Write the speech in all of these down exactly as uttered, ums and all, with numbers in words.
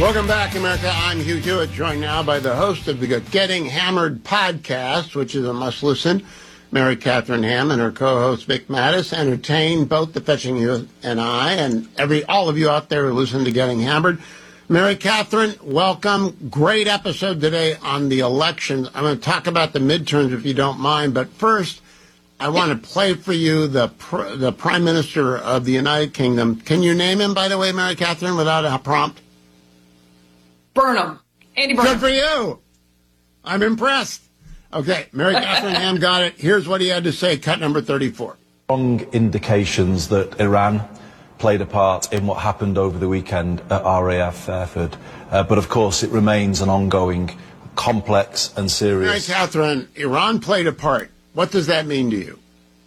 Welcome back, America. I'm Hugh Hewitt, joined now by the host of the Getting Hammered podcast, which is a must-listen, Mary Catherine Ham, and her co-host, Vic Mattis, entertain both the Fetching You and I, and every all of you out there who listen to Getting Hammered. Mary Catherine, welcome. Great episode today on the elections. I'm going to talk about the midterms, if you don't mind, but first, I want to play for you the pr- the Prime Minister of the United Kingdom. Can you name him, by the way, Mary Catherine, without a prompt? Burnham. Andy Burnham. Good for you. I'm impressed. Okay, Mary Catherine Ham got it. Here's what he had to say, cut number thirty-four. Strong indications that Iran played a part in what happened over the weekend at R A F Fairford. Uh, but, of course, it remains an ongoing, complex and serious... Mary Catherine, Iran played a part. What does that mean to you?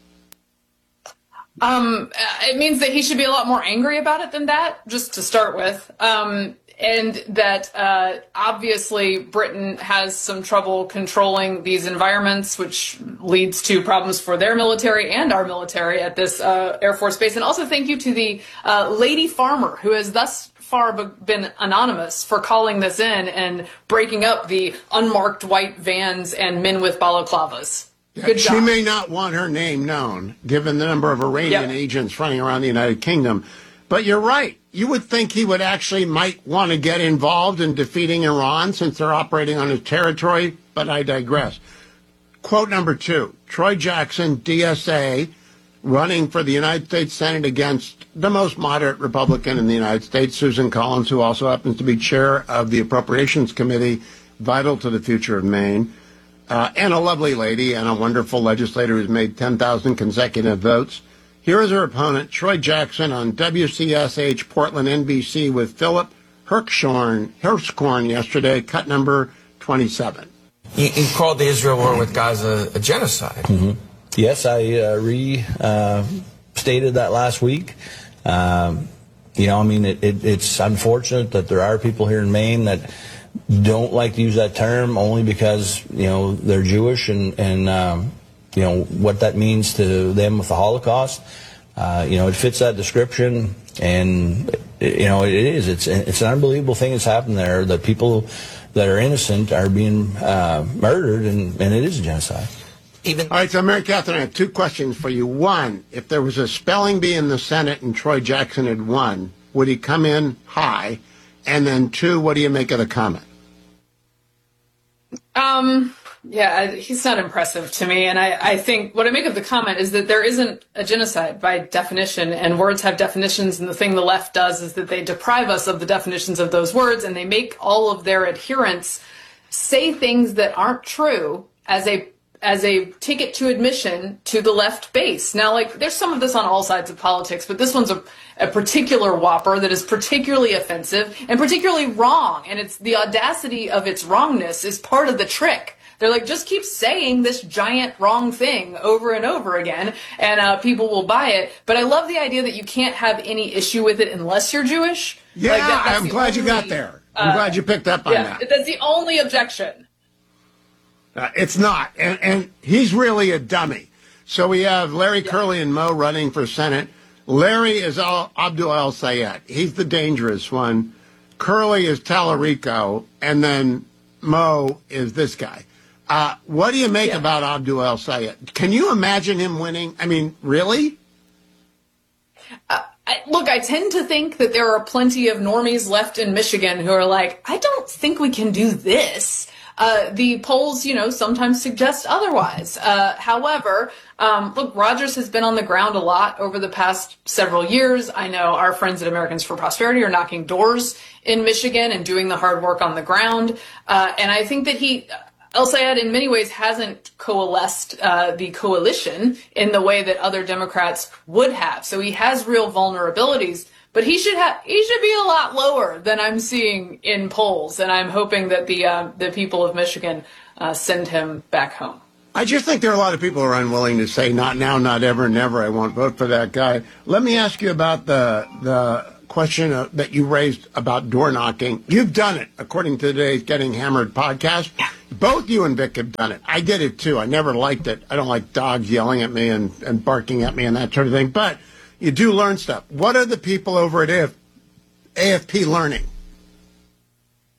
Um, it means that he should be a lot more angry about it than that, just to start with. Um... And that uh, obviously Britain has some trouble controlling these environments, which leads to problems for their military and our military at this uh, Air Force base. And also thank you to the uh, lady farmer who has thus far been anonymous for calling this in and breaking up the unmarked white vans and men with balaclavas. Good job. She may not want her name known, given the number of Iranian Yep. agents running around the United Kingdom. But you're right. You would think he would actually might want to get involved in defeating Iran since they're operating on his territory, but I digress. Quote number two, Troy Jackson, D S A, running for the United States Senate against the most moderate Republican in the United States, Susan Collins, who also happens to be chair of the Appropriations Committee, vital to the future of Maine, uh, and a lovely lady and a wonderful legislator who's made ten thousand consecutive votes. Here is her opponent, Troy Jackson, on W C S H Portland N B C with Philip Hirschhorn, Hirschhorn yesterday, cut number twenty-seven. You, you called the Israel war with Gaza a genocide. Mm-hmm. Yes, I uh, re-stated uh, that last week. Um, you know, I mean, it, it, it's unfortunate that there are people here in Maine that don't like to use that term only because, you know, they're Jewish and, and um, you know, what that means to them with the Holocaust. Uh, you know, it fits that description, and, it, you know, it is. It's it's an unbelievable thing that's happened there, that people that are innocent are being uh, murdered, and, and it is a genocide. Even All right, so Mary Catherine, I have two questions for you. One, if there was a spelling bee in the Senate and Troy Jackson had won, would he come in high? And then two, what do you make of the comment? Um... Yeah, I, he's not impressive to me. And I, I think what I make of the comment is that there isn't a genocide by definition, and words have definitions. And the thing the left does is that they deprive us of the definitions of those words, and they make all of their adherents say things that aren't true as a as a ticket to admission to the left base. Now, like, there's some of this on all sides of politics, but this one's a, a particular whopper that is particularly offensive and particularly wrong. And it's the audacity of its wrongness is part of the trick. They're like, just keep saying this giant wrong thing over and over again, and uh, people will buy it. But I love the idea that you can't have any issue with it unless you're Jewish. Yeah, like that, I'm glad only, you got there. I'm uh, glad you picked up on yeah, that. That's the only objection. Uh, it's not. And, and he's really a dummy. So we have Larry Yeah. Curley and Mo running for Senate. Larry is Al- Abdul El Sayed. He's the dangerous one. Curley is Tallarico. And then Mo is this guy. Uh, what do you make Yeah. about Abdul El Sayed? Can you imagine him winning? I mean, really? Uh, I, look, I tend to think that there are plenty of normies left in Michigan who are like, I don't think we can do this. Uh, the polls, you know, sometimes suggest otherwise. Uh, however, um, look, Rogers has been on the ground a lot over the past several years. I know our friends at Americans for Prosperity are knocking doors in Michigan and doing the hard work on the ground. Uh, and I think that he... El Sayed, in many ways, hasn't coalesced uh, the coalition in the way that other Democrats would have. So he has real vulnerabilities, but he should have he should be a lot lower than I'm seeing in polls. And I'm hoping that the uh, the people of Michigan uh, send him back home. I just think there are a lot of people who are unwilling to say, not now, not ever, never, I won't vote for that guy. Let me ask you about the the question uh, that you raised about door knocking. You've done it, according to today's Getting Hammered podcast. Both you and Vic have done it. I did it, too. I never liked it. I don't like dogs yelling at me and, and barking at me and that sort of thing. But you do learn stuff. What are the people over at A F P learning?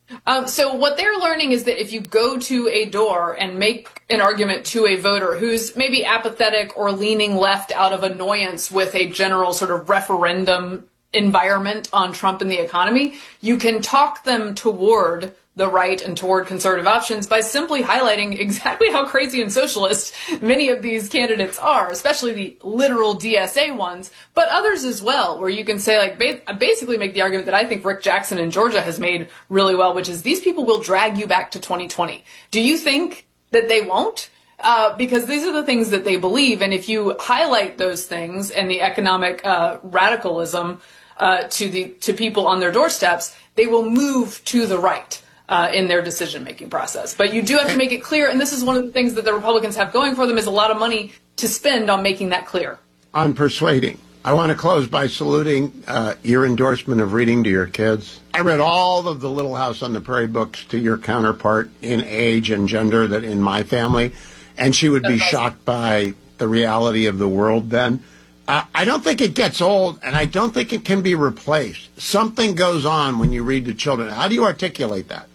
Um, so what they're learning is that if you go to a door and make an argument to a voter who's maybe apathetic or leaning left out of annoyance with a general sort of referendum environment on Trump and the economy, you can talk them toward the right and toward conservative options by simply highlighting exactly how crazy and socialist many of these candidates are, especially the literal D S A ones, but others as well, where you can say, like, ba- basically make the argument that I think Rick Jackson in Georgia has made really well, which is these people will drag you back to twenty twenty. Do you think that they won't? Uh, because these are the things that they believe, and if you highlight those things and the economic uh, radicalism uh, to the to people on their doorsteps, they will move to the right. Uh, in their decision-making process. But you do have to make it clear, and this is one of the things that the Republicans have going for them, is a lot of money to spend on making that clear. On persuading. I want to close by saluting uh, your endorsement of reading to your kids. I read all of the Little House on the Prairie books to your counterpart in age and gender that in my family, and she would be shocked by the reality of the world then. Uh, I don't think it gets old, and I don't think it can be replaced. Something goes on when you read to children. How do you articulate that?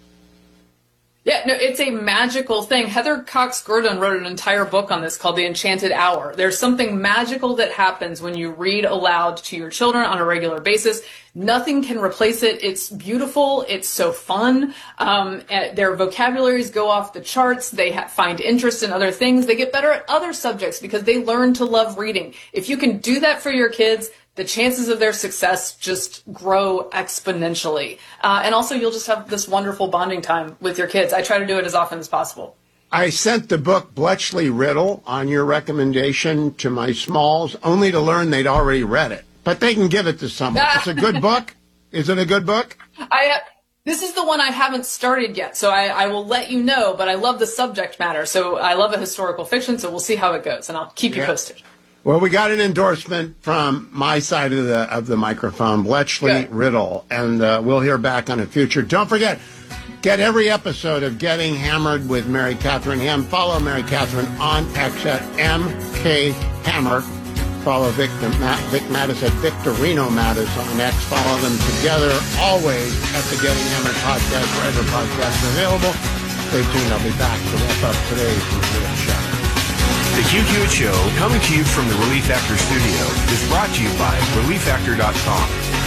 Yeah, no, it's a magical thing. Heather Cox Gordon wrote an entire book on this called The Enchanted Hour. There's something magical that happens when you read aloud to your children on a regular basis. Nothing can replace it. It's beautiful. It's so fun. Um, their vocabularies go off the charts. They ha- find interest in other things. They get better at other subjects because they learn to love reading. If you can do that for your kids, the chances of their success just grow exponentially. Uh, and also, you'll just have this wonderful bonding time with your kids. I try to do it as often as possible. I sent the book Bletchley Riddle on your recommendation to my smalls, only to learn they'd already read it. But they can give it to someone. It's a good book. Is it a good book? I. Uh, This is the one I haven't started yet, so I, I will let you know, but I love the subject matter. So I love a historical fiction, so we'll see how it goes, and I'll keep you yeah. posted. Well, we got an endorsement from my side of the of the microphone, Bletchley Good. Riddle, and uh, we'll hear back on it future. Don't forget, get every episode of Getting Hammered with Mary Catherine Ham. Follow Mary Catherine on X at M K Hammer. Follow Vic, Vic Mattis at Victorino Mattis on X. Follow them together always at the Getting Hammered podcast, wherever podcasts are available. Stay tuned. I'll be back to wrap up today's show. The Q Q Show, coming to you from the Relief Factor studio, is brought to you by relief factor dot com.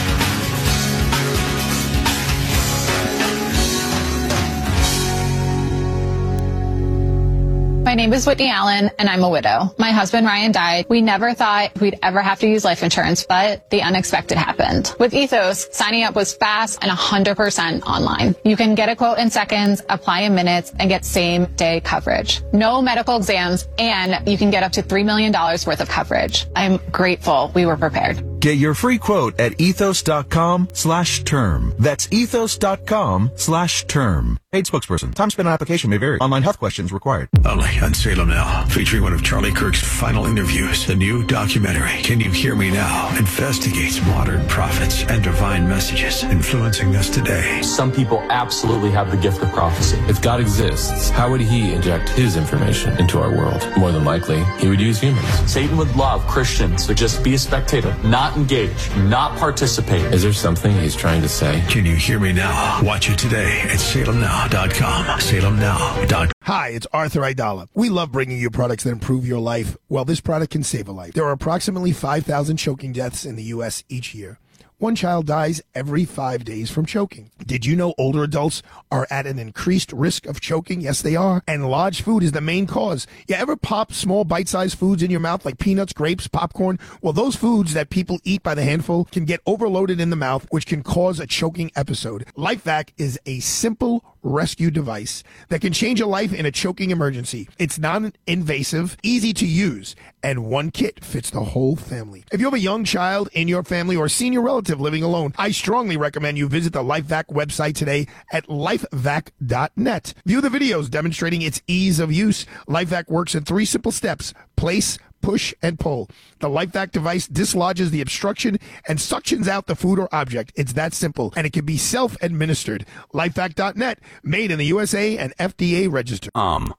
My name is Whitney Allen, and I'm a widow. My husband, Ryan, died. We never thought we'd ever have to use life insurance, but the unexpected happened. With Ethos, signing up was fast and one hundred percent online. You can get a quote in seconds, apply in minutes, and get same-day coverage. No medical exams, and you can get up to three million dollars worth of coverage. I'm grateful we were prepared. Get your free quote at ethos dot com slash term. That's ethos dot com slash term. Paid spokesperson. Time spent on application may vary. Online health questions required. Only on Salem Now, featuring one of Charlie Kirk's final interviews. The new documentary, Can You Hear Me Now, investigates modern prophets and divine messages influencing us today. Some people absolutely have the gift of prophecy. If God exists, how would he inject his information into our world? More than likely, he would use humans. Satan would love Christians to just be a spectator, not engage, not participate. Is there something he's trying to say? Can You Hear Me Now? Watch it today at salem now dot com. salem now dot com. Hi, it's Arthur Aidala. We love bringing you products that improve your life. Well, this product can save a life. There are approximately five thousand choking deaths in the U S each year. One child dies every five days from choking. Did you know older adults are at an increased risk of choking? Yes, they are. And large food is the main cause. You ever pop small bite-sized foods in your mouth like peanuts, grapes, popcorn? Well, those foods that people eat by the handful can get overloaded in the mouth, which can cause a choking episode. LifeVac is a simple rescue device that can change a life in a choking emergency. It's non-invasive, easy to use, and one kit fits the whole family. If you have a young child in your family or a senior relative living alone, I strongly recommend you visit the LifeVac website today at life vac dot net. View the videos demonstrating its ease of use. LifeVac works in three simple steps: place, push, and pull. The LifeVac device dislodges the obstruction and suctions out the food or object. It's that simple, and it can be self-administered. life vac dot net, made in the U S A and F D A registered. Um.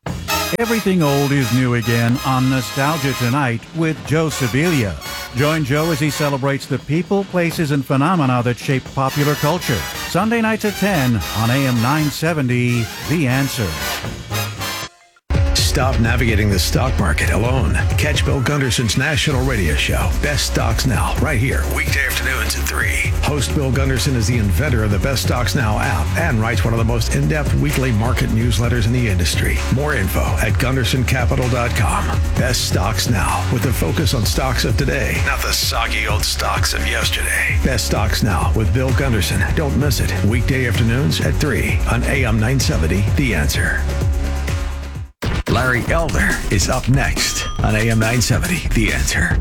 Everything old is new again on Nostalgia Tonight with Joe Sibilia. Join Joe as he celebrates the people, places, and phenomena that shape popular culture. Sunday nights at ten on A M nine seventy, The Answer. Stop navigating the stock market alone. Catch Bill Gunderson's national radio show, Best Stocks Now, right here, weekday afternoons at three. Host Bill Gunderson is the inventor of the Best Stocks Now app and writes one of the most in-depth weekly market newsletters in the industry. More info at gunderson capital dot com. Best Stocks Now, with a focus on stocks of today, not the soggy old stocks of yesterday. Best Stocks Now with Bill Gunderson. Don't miss it. Weekday afternoons at three on A M nine seventy, The Answer. Larry Elder is up next on A M nine seventy, The Answer.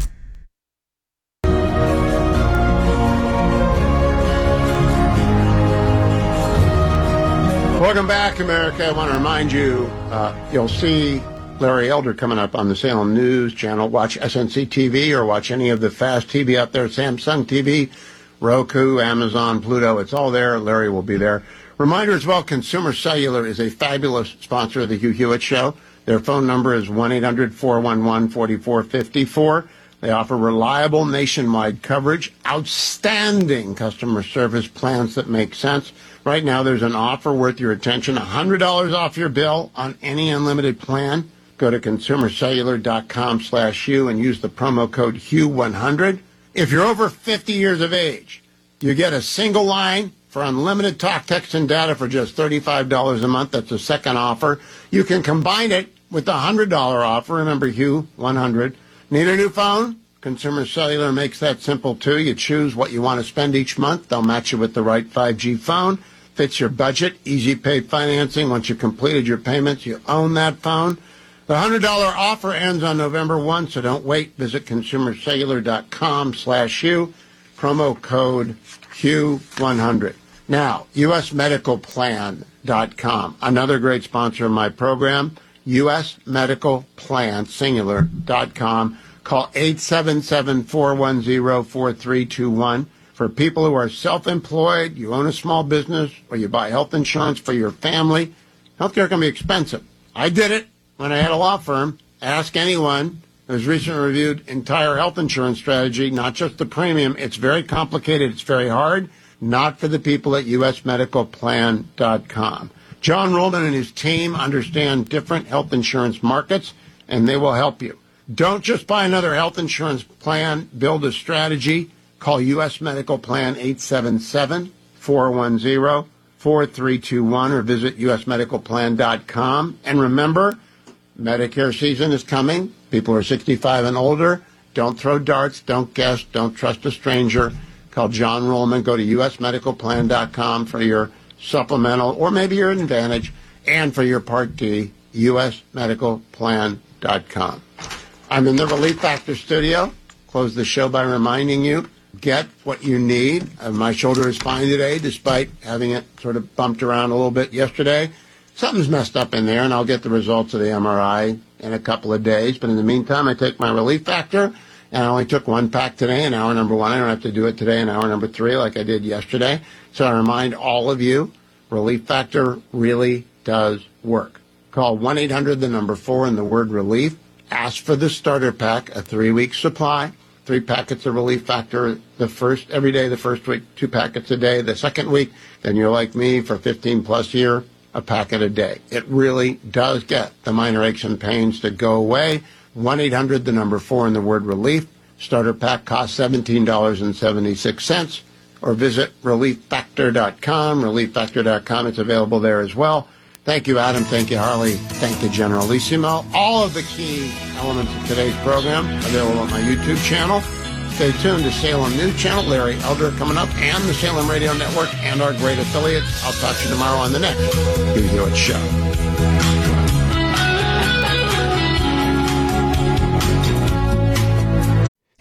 Welcome back, America. I want to remind you, uh, you'll see Larry Elder coming up on the Salem News Channel. Watch S N C T V or watch any of the fast T V out there, Samsung T V, Roku, Amazon, Pluto. It's all there. Larry will be there. Reminder as well, Consumer Cellular is a fabulous sponsor of the Hugh Hewitt Show. Their phone number is one eight hundred four one one four four five four. They offer reliable nationwide coverage, outstanding customer service plans that make sense. Right now, there's an offer worth your attention, one hundred dollars off your bill on any unlimited plan. Go to consumer cellular dot com slash Hugh and use the promo code Hugh one hundred. If you're over fifty years of age, you get a single line for unlimited talk, text, and data for just thirty-five dollars a month. That's the second offer. You can combine it with the one hundred dollars offer. Remember, Hugh one hundred. Need a new phone? Consumer Cellular makes that simple, too. You choose what you want to spend each month. They'll match you with the right five G phone. Fits your budget. Easy pay financing. Once you've completed your payments, you own that phone. The one hundred dollars offer ends on November first, so don't wait. Visit consumer cellular dot com slash Hugh. Promo code Hugh one hundred. Now, U S medical plan dot com, another great sponsor of my program, U S medical plan singular dot com. Call eight seven seven, four one zero, four three two one. For people who are self-employed, you own a small business, or you buy health insurance for your family, healthcare can be expensive. I did it when I had a law firm. Ask anyone who's recently reviewed entire health insurance strategy, not just the premium. It's very complicated. It's very hard. Not for the people at U S medical plan dot com. John Rollman and his team understand different health insurance markets, and they will help you. Don't just buy another health insurance plan. Build a strategy. Call U S Medical Plan eight seven seven, four one zero, four three two one or visit U S medical plan dot com. And remember, Medicare season is coming. People who are sixty-five and older, don't throw darts, don't guess, don't trust a stranger. Call John Rollman. Go to U S medical plan dot com for your supplemental or maybe your Advantage, and for your Part D, U S medical plan dot com. I'm in the Relief Factor studio. Close the show by reminding you, get what you need. Uh, my shoulder is fine today, despite having it sort of bumped around a little bit yesterday. Something's messed up in there, and I'll get the results of the M R I in a couple of days. But in the meantime, I take my Relief Factor, and I only took one pack today, in hour number one. I don't have to do it today in hour number three like I did yesterday. So I remind all of you, Relief Factor really does work. Call one eight hundred, the number four, and the word relief. Ask for the starter pack, a three-week supply. Three packets of Relief Factor the first every day, the first week, two packets a day. The second week, then you're like me for fifteen plus year, a packet a day. It really does get the minor aches and pains to go away. one eight hundred, the number four, and the word relief. Starter pack costs seventeen dollars and seventy-six cents. Or visit relief factor dot com, relief factor dot com. It's available there as well. Thank you, Adam. Thank you, Harley. Thank you, Generalissimo. All of the key elements of today's program available on my YouTube channel. Stay tuned to Salem News Channel. Larry Elder coming up, and the Salem Radio Network, and our great affiliates. I'll talk to you tomorrow on the next Hugh Hewitt Show.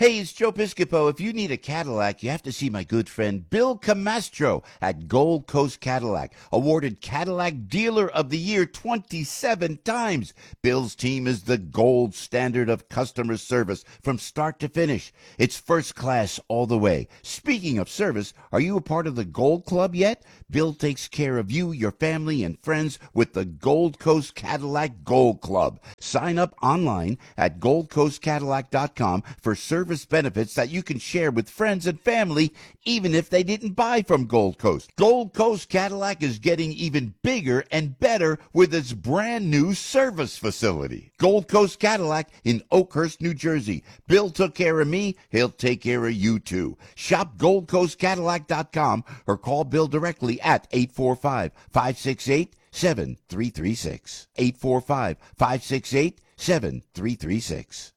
Hey, it's Joe Piscopo. If you need a Cadillac, you have to see my good friend Bill Camastro at Gold Coast Cadillac, awarded Cadillac Dealer of the Year twenty-seven times. Bill's team is the gold standard of customer service from start to finish. It's first class all the way. Speaking of service, are you a part of the Gold Club yet? Bill takes care of you, your family, and friends with the Gold Coast Cadillac Gold Club. Sign up online at gold coast cadillac dot com for service benefits that you can share with friends and family, even if they didn't buy from Gold Coast. Gold Coast Cadillac is getting even bigger and better with its brand new service facility. Gold Coast Cadillac in Oakhurst, New Jersey. Bill took care of me. He'll take care of you too. Shop gold coast cadillac dot com or call Bill directly at eight four five, five six eight, seven three three six. eight four five, five six eight, seven three three six.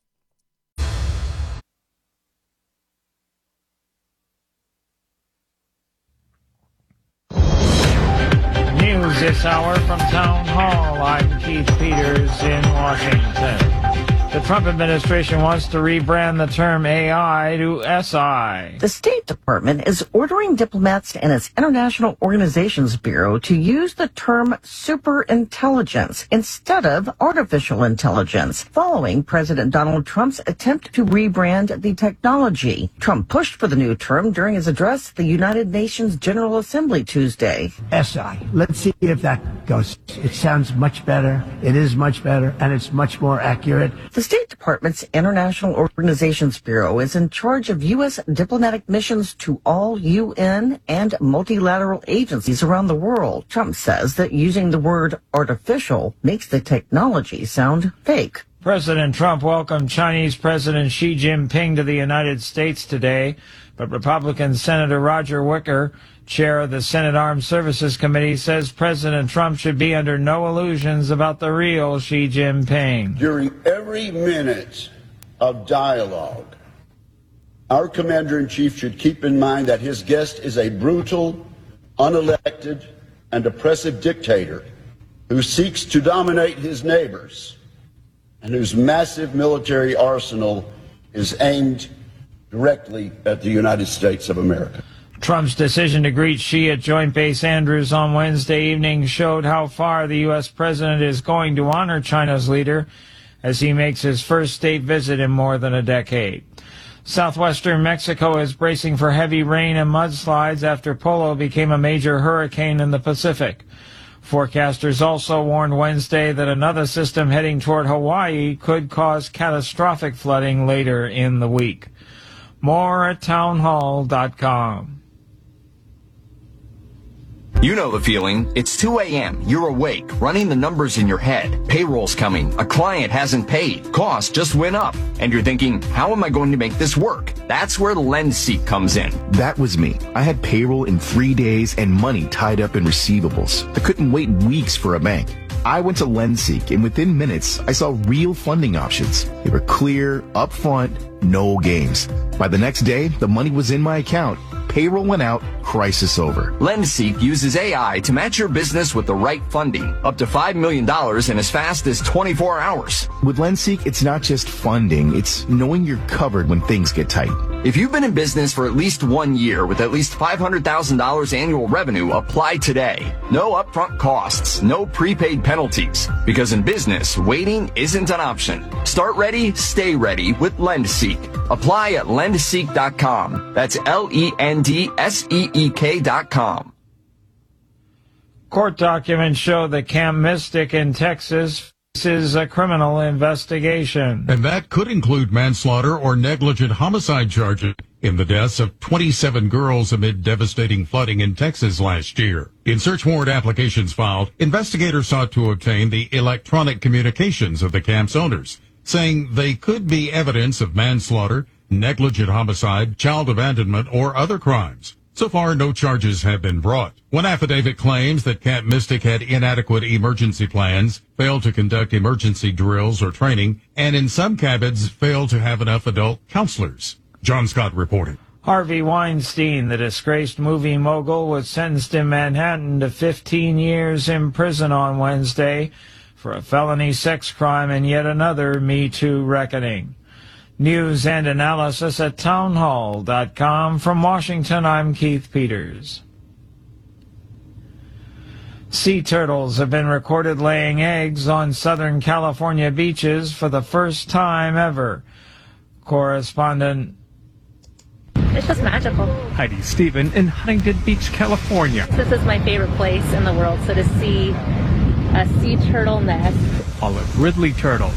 News this hour from Town Hall. I'm Keith Peters in Washington. The Trump administration wants to rebrand the term A I to S I. The State Department is ordering diplomats and its International Organizations Bureau to use the term superintelligence instead of artificial intelligence, following President Donald Trump's attempt to rebrand the technology. Trump pushed for the new term during his address at the United Nations General Assembly Tuesday. S I. Let's see if that goes. It sounds much better. It is much better, and it's much more accurate. The State Department's International Organizations Bureau is in charge of U S diplomatic missions to all U N and multilateral agencies around the world. Trump says that using the word artificial makes the technology sound fake. President Trump welcomed Chinese President Xi Jinping to the United States today, but Republican Senator Roger Wicker, chair of the Senate Armed Services Committee, says President Trump should be under no illusions about the real Xi Jinping. During every minute of dialogue, our commander-in-chief should keep in mind that his guest is a brutal, unelected, and oppressive dictator who seeks to dominate his neighbors and whose massive military arsenal is aimed directly at the United States of America. Trump's decision to greet Xi at Joint Base Andrews on Wednesday evening showed how far the U S president is going to honor China's leader as he makes his first state visit in more than a decade. Southwestern Mexico is bracing for heavy rain and mudslides after Polo became a major hurricane in the Pacific. Forecasters also warned Wednesday that another system heading toward Hawaii could cause catastrophic flooding later in the week. More at town hall dot com. You know the feeling. It's two a.m. You're awake, running the numbers in your head. Payroll's coming. A client hasn't paid. Costs just went up. And you're thinking, how am I going to make this work? That's where LendSeek comes in. That was me. I had payroll in three days and money tied up in receivables. I couldn't wait weeks for a bank. I went to LendSeek, and within minutes, I saw real funding options. They were clear, upfront, no games. By the next day, the money was in my account. Payroll went out, crisis over. LendSeek uses A I to match your business with the right funding, up to five million dollars in as fast as twenty-four hours. With LendSeek, it's not just funding, it's knowing you're covered when things get tight. If you've been in business for at least one year with at least five hundred thousand dollars annual revenue, apply today. No upfront costs, no prepaid penalties. Because in business, waiting isn't an option. Start ready, stay ready with LendSeek. Apply at lend seek dot com. That's L E N D S E E K dot com. Court documents show that Camp Mystic in Texas faces a criminal investigation. And that could include manslaughter or negligent homicide charges in the deaths of twenty-seven girls amid devastating flooding in Texas last year. In search warrant applications filed, investigators sought to obtain the electronic communications of the camp's owners, saying they could be evidence of manslaughter, negligent homicide, child abandonment, or other crimes. So far, no charges have been brought. One affidavit claims that Camp Mystic had inadequate emergency plans, failed to conduct emergency drills or training, and in some cabins failed to have enough adult counselors. John Scott reporting. Harvey Weinstein, the disgraced movie mogul, was sentenced in Manhattan to fifteen years in prison on Wednesday for a felony sex crime and yet another Me Too reckoning. News and analysis at townhall dot com. From Washington, I'm Keith Peters. Sea turtles have been recorded laying eggs on Southern California beaches for the first time ever. Correspondent It's just magical. Heidi Stephen in Huntington Beach, California. This is my favorite place in the world, so to see a sea turtle nest. Olive Ridley turtle